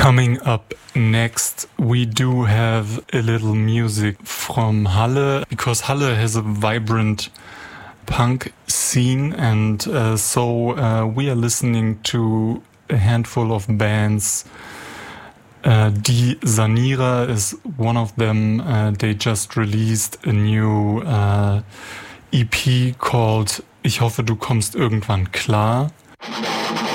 Coming up next, we do have a little music from Halle, because Halle has a vibrant punk scene, and so we are listening to a handful of bands. Die Sanierer is one of them. They just released a new EP called Ich hoffe, du kommst irgendwann klar.